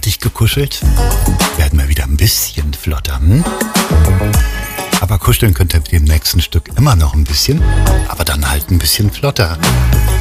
fertig gekuschelt? Werden wir wieder ein bisschen flotter, hm? Aber kuscheln könnt ihr mit dem nächsten Stück immer noch ein bisschen, aber dann halt ein bisschen flotter.